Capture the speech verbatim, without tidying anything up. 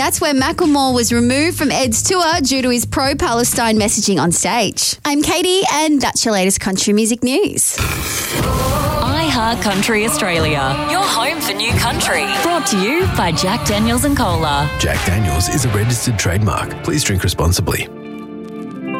That's where Macklemore was removed from Ed's tour due to his pro-Palestine messaging on stage. I'm Katie, and that's your latest country music news. iHeart Country Australia, your home for new country. Brought to you by Jack Daniels and Cola. Jack Daniels is a registered trademark. Please drink responsibly.